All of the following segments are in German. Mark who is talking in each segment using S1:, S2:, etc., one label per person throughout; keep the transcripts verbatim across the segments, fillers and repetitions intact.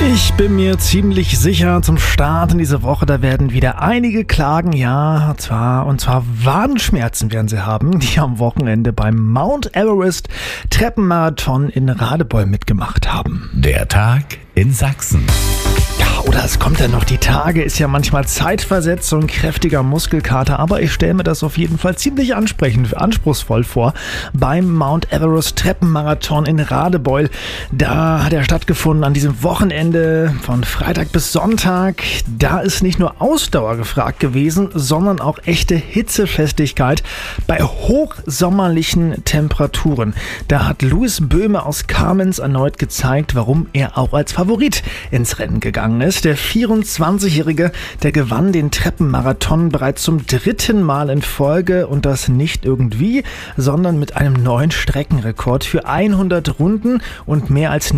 S1: Ich bin mir ziemlich sicher, zum Start in diese Woche, da werden wieder einige klagen, ja, zwar, und zwar Wadenschmerzen werden sie haben, die am Wochenende beim Mount Everest Treppenmarathon in Radebeul mitgemacht haben.
S2: Der Tag in Sachsen.
S1: Ja, oder es kommt ja noch die Tage, ist ja manchmal zeitversetzt, so ein kräftiger Muskelkater, aber ich stelle mir das auf jeden Fall ziemlich ansprechend, anspruchsvoll vor. Beim Mount Everest Treppenmarathon in Radebeul, da hat er stattgefunden an diesem Wochenende von Freitag bis Sonntag. Da ist nicht nur Ausdauer gefragt gewesen, sondern auch echte Hitzefestigkeit bei hochsommerlichen Temperaturen. Da hat Louis Böhme aus Kamenz erneut gezeigt, warum er auch als Favorit ins Rennen gegangen ist. Der vierundzwanzigjährige, der gewann den Treppenmarathon bereits zum dritten Mal in Folge und das nicht irgendwie, sondern mit einem neuen Streckenrekord für hundert Runden und mehr als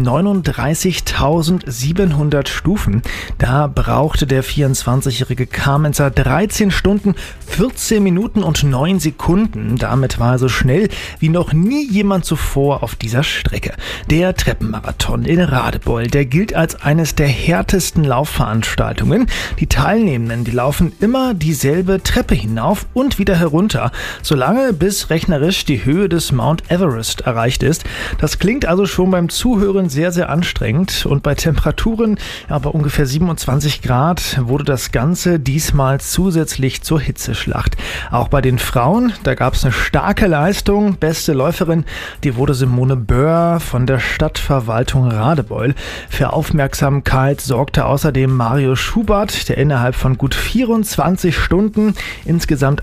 S1: neununddreißigtausendsiebenhundert Stufen. Da brauchte der vierundzwanzigjährige Kamenzer dreizehn Stunden, vierzehn Minuten und neun Sekunden. Damit war er so schnell wie noch nie jemand zuvor auf dieser Strecke. Der Treppenmarathon in Radebeul, der gilt als eines der härtesten Laufveranstaltungen. Die Teilnehmenden, die laufen immer dieselbe Treppe hinauf und wieder herunter, solange bis rechnerisch die Höhe des Mount Everest erreicht ist. Das klingt also schon beim Zuhören sehr, sehr anstrengend und bei Temperaturen ja, bei ungefähr siebenundzwanzig Grad wurde das Ganze diesmal zusätzlich zur Hitzeschlacht. Auch bei den Frauen, da gab es eine starke Leistung. Beste Läuferin, die wurde Simone Böhr von der Stadtverwaltung Radebeul. Für Aufmerksamkeit sorgte außerdem Mario Schubert, der innerhalb von gut vierundzwanzig Stunden insgesamt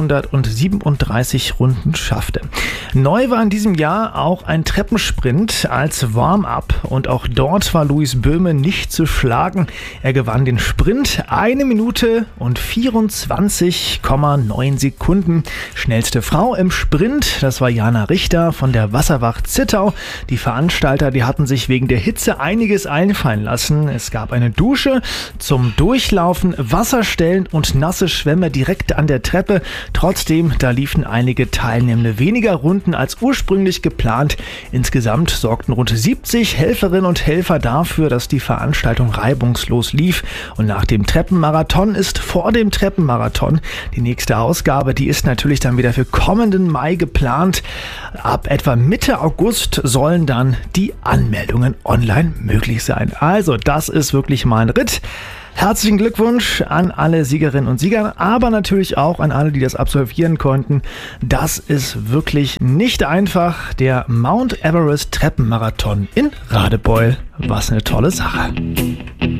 S1: hundertsiebenunddreißig Runden schaffte. Neu war in diesem Jahr auch ein Treppensprint als Warm-up und auch dort war Louis Böhme nicht zu schlagen. Er gewann den Sprint eine Minute und vierundzwanzig Komma neun Sekunden. Schnellste Frau im Sprint, das war Jana Richter von der Wasserwacht Zittau. Die Veranstalter, die hatten sich wegen der Hitze einiges einfallen lassen. Es gab eine Dusche zum Durchlaufen, Wasserstellen und nasse Schwämme direkt an der Treppe. Trotzdem, da liefen einige Teilnehmende weniger Runden als ursprünglich geplant. Insgesamt sorgten rund siebzig Helferinnen und Helfer dafür, dass die Veranstaltung reibungslos lief. Und nach dem Treppenmarathon ist vor dem Treppenmarathon die nächste Ausgabe. Die ist natürlich dann wieder für kommenden Mai geplant. Ab etwa Mitte August sollen dann die Anmeldungen online möglich sein. Also das ist wirklich mal ein Ritt. Herzlichen Glückwunsch an alle Siegerinnen und Sieger, aber natürlich auch an alle, die das absolvieren konnten. Das ist wirklich nicht einfach. Der Mount Everest Treppenmarathon in Radebeul. Was eine tolle Sache.